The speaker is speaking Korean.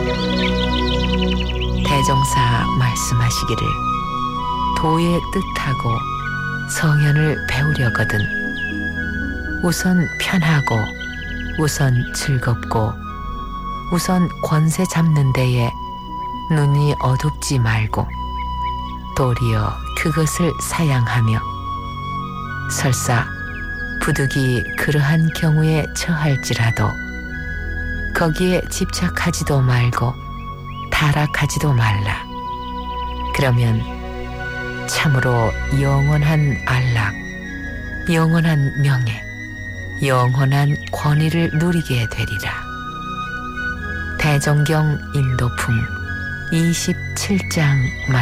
대종사 말씀하시기를 도의 뜻하고 성현을 배우려거든 우선 편하고 우선 즐겁고 우선 권세 잡는 데에 눈이 어둡지 말고 도리어 그것을 사양하며 설사 부득이 그러한 경우에 처할지라도 거기에 집착하지도 말고 타락하지도 말라. 그러면 참으로 영원한 안락, 영원한 명예, 영원한 권위를 누리게 되리라. 대종경 인도풍 27장 말